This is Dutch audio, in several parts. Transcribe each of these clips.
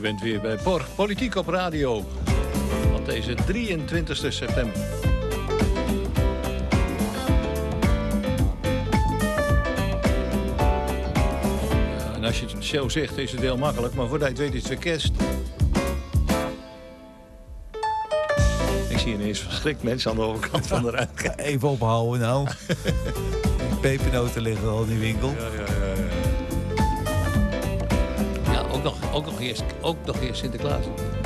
bent weer bij Politiek op Radio. Op deze 23 september. En als je het zo zegt, is het heel makkelijk. Maar voordat je het weet, is het weer kerst. Ik zie ineens verschrikt mensen aan de overkant van de ruimte. Even ophouden nou. Pepernoten liggen al in die winkel. Ja, ook nog eerst Sinterklaas.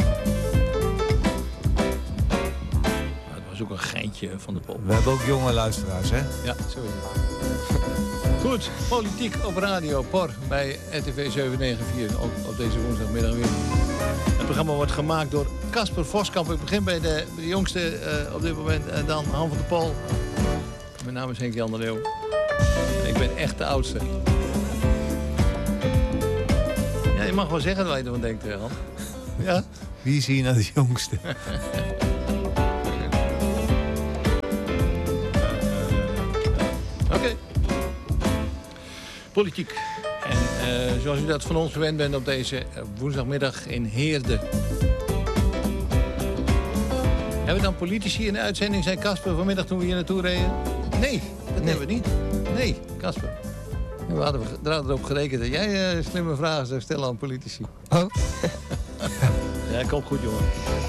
Maar het was ook een geintje van de pop. We hebben ook jonge luisteraars, hè? Ja, zo is het. Goed, Politiek op Radio, POR, bij RTV 794, op deze woensdagmiddag weer. Het programma wordt gemaakt door Casper Voskamp. Ik begin bij de jongste op dit moment, en dan Han van der Pol. Mijn naam is Henk-Jan de Leeuw. Ik ben echt de oudste. Ja, je mag wel zeggen waar je ervan denkt, Han. Ja? Wie zie je nou de jongste? Oké. Politiek. En zoals u dat van ons gewend bent op deze woensdagmiddag in Heerde. Hebben we dan politici in de uitzending, zei Casper vanmiddag toen we hier naartoe reden? Nee, dat hebben we niet. Nee, Casper. We hadden erop gerekend dat jij slimme vragen zou stellen aan politici. Oh? Ja, komt goed, jongen.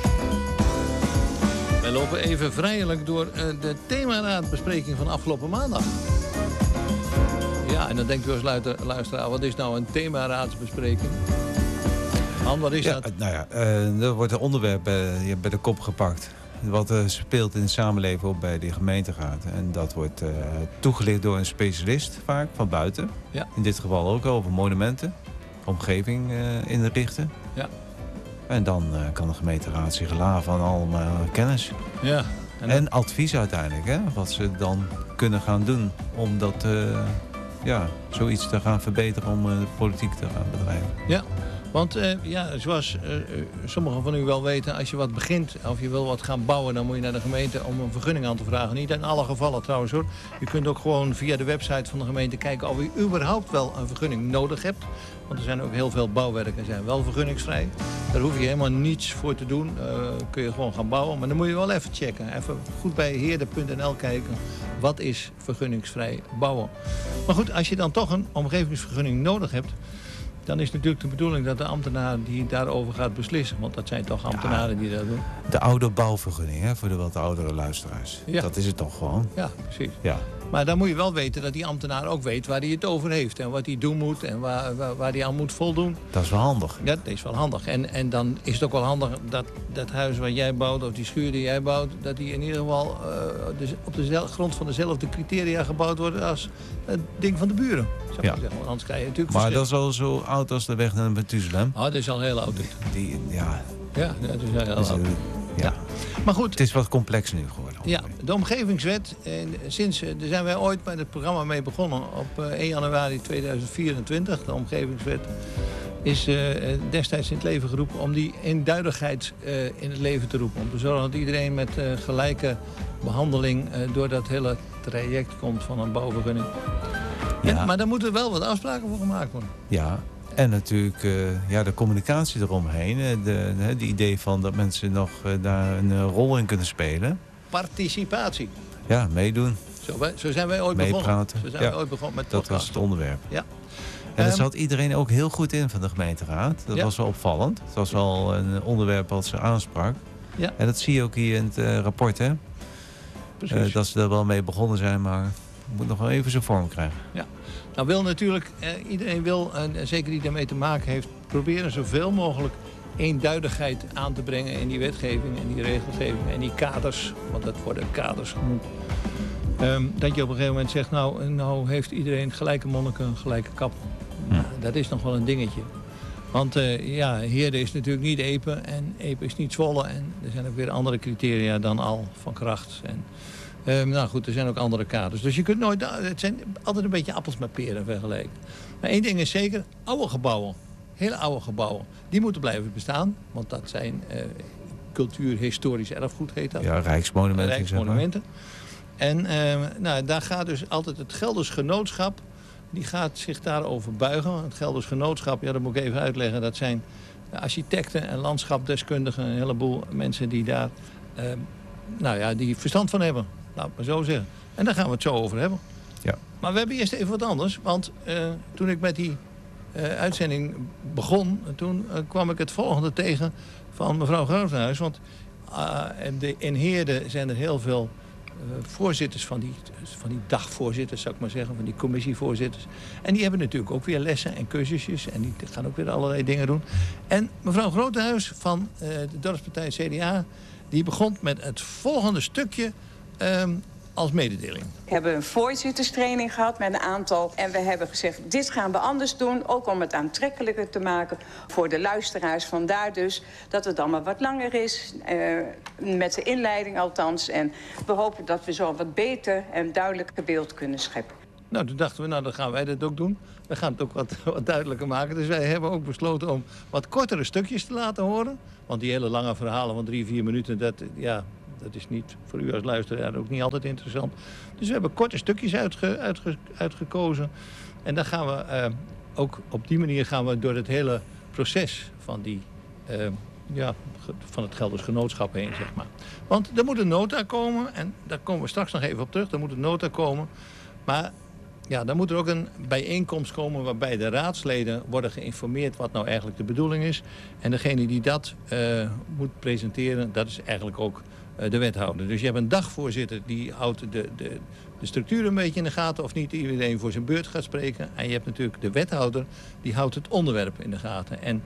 Wij lopen even vrijelijk door de themaraadbespreking van afgelopen maandag. Ja, en dan denkt u als luisteraar, wat is nou een themaraadsbespreking? Han, wat is dat? Nou ja, er wordt een onderwerp bij de kop gepakt. Wat speelt in de samenleving op bij de gemeenteraad. En dat wordt toegelicht door een specialist vaak, van buiten. Ja. In dit geval ook over monumenten, omgeving inrichten. Ja. En dan kan de gemeenteraad zich laven van allemaal kennis. Ja. En advies uiteindelijk, hè? Wat ze dan kunnen gaan doen om dat, zoiets te gaan verbeteren, om de politiek te gaan bedrijven. Ja. Want zoals sommigen van u wel weten, als je wat begint of je wil wat gaan bouwen, dan moet je naar de gemeente om een vergunning aan te vragen. Niet in alle gevallen trouwens hoor. Je kunt ook gewoon via de website van de gemeente kijken of u überhaupt wel een vergunning nodig hebt. Want er zijn ook heel veel bouwwerken zijn wel vergunningsvrij. Daar hoef je helemaal niets voor te doen. Kun je gewoon gaan bouwen. Maar dan moet je wel even checken. Even goed bij heerde.nl kijken. Wat is vergunningsvrij bouwen? Maar goed, als je dan toch een omgevingsvergunning nodig hebt, dan is natuurlijk de bedoeling dat de ambtenaar die daarover gaat beslissen. Want dat zijn toch ambtenaren die dat doen. De oude bouwvergunning, hè, voor de wat oudere luisteraars. Ja. Dat is het toch gewoon? Ja, precies. Ja. Maar dan moet je wel weten dat die ambtenaar ook weet waar hij het over heeft. En wat hij doen moet en waar hij aan moet voldoen. Dat is wel handig. Ja, dat is wel handig. En dan is het ook wel handig dat huis wat jij bouwt, of die schuur die jij bouwt, dat die in ieder geval op de grond van dezelfde criteria gebouwd wordt als het ding van de buren. Zou ik zeggen. Want anders krijg je natuurlijk maar dat is al zo oud als de weg naar Methuselem. Oh, dat is al heel oud. Ja, dat is heel oud. Ja. Maar goed. Het is wat complex nu geworden. Ja, de omgevingswet. Daar zijn wij ooit met het programma mee begonnen op 1 januari 2024. De omgevingswet is destijds in het leven geroepen om die eenduidigheid in het leven te roepen. Om te zorgen dat iedereen met gelijke behandeling door dat hele traject komt van een bouwvergunning. Ja. Maar daar moeten wel wat afspraken voor gemaakt worden. Ja. En natuurlijk de communicatie eromheen. Het idee van dat mensen nog daar een rol in kunnen spelen. Participatie. Ja, meedoen. Zo zijn wij ooit begonnen. Zo zijn wij ooit begonnen met dat was het onderwerp. Ja. En dat zat iedereen ook heel goed in van de gemeenteraad. Dat was wel opvallend. Het was wel een onderwerp wat ze aansprak. Ja. En dat zie je ook hier in het rapport, hè? Precies. Dat ze er wel mee begonnen zijn, maar het moet nog wel even zijn vorm krijgen. Ja. Nou wil natuurlijk, iedereen wil, en zeker die daarmee te maken heeft, proberen zoveel mogelijk eenduidigheid aan te brengen in die wetgeving en die regelgeving en die kaders, want dat worden kaders genoemd. Dat je op een gegeven moment zegt, nou heeft iedereen gelijke monniken, een gelijke kap. Nou, dat is nog wel een dingetje. Want Heerde is natuurlijk niet Epe en Epe is niet Zwolle en er zijn ook weer andere criteria dan al van kracht. Nou goed, er zijn ook andere kaders. Dus je kunt nooit, het zijn altijd een beetje appels met peren vergeleken. Maar één ding is zeker, oude gebouwen, hele oude gebouwen, die moeten blijven bestaan. Want dat zijn cultuurhistorisch erfgoed, heet dat. Ja, rijksmonumenten. Rijksmonumenten. En daar gaat dus altijd het Gelders Genootschap, die gaat zich daarover buigen. Het Gelders Genootschap, dat moet ik even uitleggen, dat zijn architecten en landschapdeskundigen. Een heleboel mensen die daar die verstand van hebben. Laat maar zo zeggen. En daar gaan we het zo over hebben. Ja. Maar we hebben eerst even wat anders. Want toen ik met die uitzending begon, toen kwam ik het volgende tegen van mevrouw Groothuis. Want in Heerden zijn er heel veel voorzitters van die dagvoorzitters, zou ik maar zeggen, van die commissievoorzitters. En die hebben natuurlijk ook weer lessen en cursusjes en die gaan ook weer allerlei dingen doen. En mevrouw Groothuis van de dorpspartij CDA, die begon met het volgende stukje als mededeling. We hebben een voorzitterstraining gehad met een aantal. En we hebben gezegd, dit gaan we anders doen. Ook om het aantrekkelijker te maken voor de luisteraars. Vandaar dus dat het allemaal wat langer is. Met de inleiding althans. En we hopen dat we zo wat beter en duidelijker beeld kunnen scheppen. Nou, toen dachten we, dan gaan wij dat ook doen. We gaan het ook wat duidelijker maken. Dus wij hebben ook besloten om wat kortere stukjes te laten horen. Want die hele lange verhalen van 3-4 minuten, dat is niet voor u als luisteraar ook niet altijd interessant. Dus we hebben korte stukjes uitgekozen. En dan gaan we ook op die manier gaan we door het hele proces van van het Gelders Genootschap heen, zeg maar. Want er moet een nota komen, en daar komen we straks nog even op terug. Er moet een nota komen. Maar ja, dan moet er ook een bijeenkomst komen waarbij de raadsleden worden geïnformeerd wat nou eigenlijk de bedoeling is. En degene die dat moet presenteren, dat is eigenlijk ook de wethouder. Dus je hebt een dagvoorzitter die houdt de structuur een beetje in de gaten, of niet iedereen voor zijn beurt gaat spreken. En je hebt natuurlijk de wethouder, die houdt het onderwerp in de gaten. En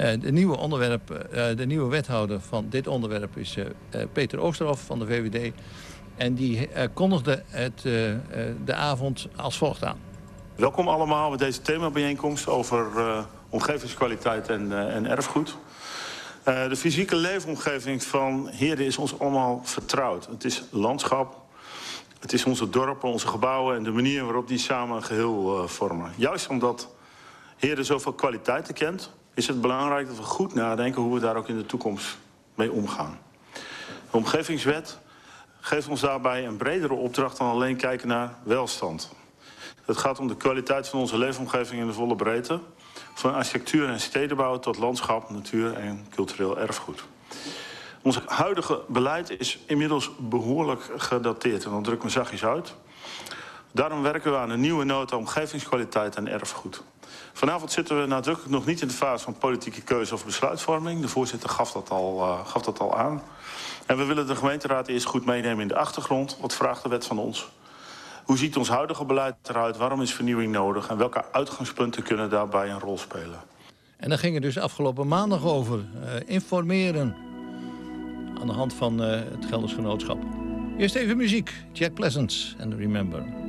de nieuwe wethouder van dit onderwerp is Peter Oosterhoff van de VVD. En die kondigde de avond als volgt aan. Welkom allemaal bij deze themabijeenkomst over omgevingskwaliteit en erfgoed. De fysieke leefomgeving van Heerden is ons allemaal vertrouwd. Het is landschap, het is onze dorpen, onze gebouwen en de manier waarop die samen een geheel vormen. Juist omdat Heerden zoveel kwaliteiten kent, is het belangrijk dat we goed nadenken hoe we daar ook in de toekomst mee omgaan. De omgevingswet geeft ons daarbij een bredere opdracht dan alleen kijken naar welstand. Het gaat om de kwaliteit van onze leefomgeving in de volle breedte. Van architectuur en stedenbouw tot landschap, natuur en cultureel erfgoed. Ons huidige beleid is inmiddels behoorlijk gedateerd. En dan druk ik me zachtjes uit. Daarom werken we aan een nieuwe nota omgevingskwaliteit en erfgoed. Vanavond zitten we nadrukkelijk nog niet in de fase van politieke keuze of besluitvorming. De voorzitter gaf dat al aan. En we willen de gemeenteraad eerst goed meenemen in de achtergrond. Wat vraagt de wet van ons? Hoe ziet ons huidige beleid eruit? Waarom is vernieuwing nodig? En welke uitgangspunten kunnen daarbij een rol spelen? En daar ging het dus afgelopen maandag over. Informeren aan de hand van het Gelders Genootschap. Eerst even muziek. Jack Pleasant en Remember.